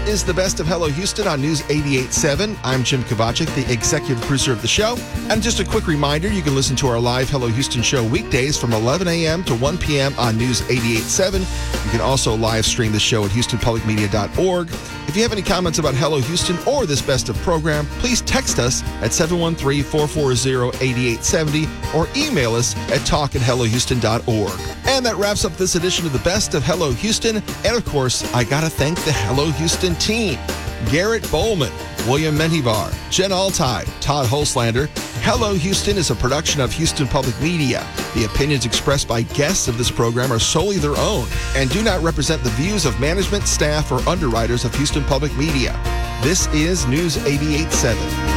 is the Best of Hello Houston on News 88.7. I'm Jim Kovacic, the executive producer of the show. And just a quick reminder, you can listen to our live Hello Houston show weekdays from 11 a.m. to 1 p.m. on News 88.7. You can also live stream the show at HoustonPublicMedia.org. If you have any comments about Hello Houston or this Best of program, please text us at 713-440-8870 or email us at talk@hellohouston.org. And that wraps up this edition of the Best of Hello Houston. And of course, I got to thank the Hello Houston team. Garrett Bowman, William Mentivar, Jen Altai, Todd Holslander. Hello Houston is a production of Houston Public Media. The opinions expressed by guests of this program are solely their own and do not represent the views of management, staff, or underwriters of Houston Public Media. This is News 88.7.